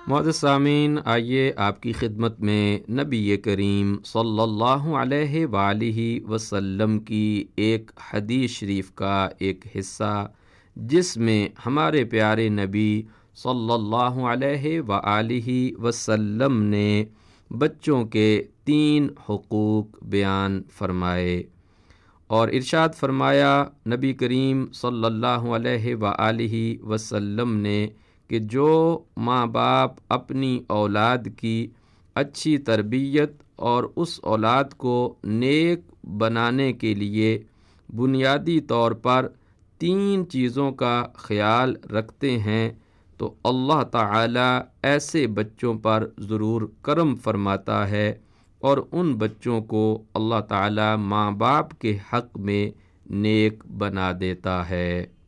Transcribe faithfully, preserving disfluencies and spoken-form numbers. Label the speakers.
Speaker 1: मोअज़्ज़ज़ सामीन, आइए आपकी खिदमत में नबी करीम सल्लल्लाहु अलैहि वालिहि वसल्लम की एक हदीस शरीफ का एक हिस्सा, जिसमें हमारे प्यारे नबी सल्लल्लाहु अलैहि वालिहि वसल्लम ने बच्चों के तीन हुकूक बयान फरमाए और इरशाद फरमाया नबी करीम सल्लल्लाहु अलैहि वालिहि वसल्लम ने कि जो माँ बाप अपनी औलाद की अच्छी तरबियत और उस औलाद को नेक बनाने के लिए बुनियादी तौर पर तीन चीज़ों का ख्याल रखते हैं, तो अल्लाह ताला ऐसे बच्चों पर ज़रूर करम फरमाता है और उन बच्चों को अल्लाह ताला माँ बाप के हक़ में नेक बना देता है।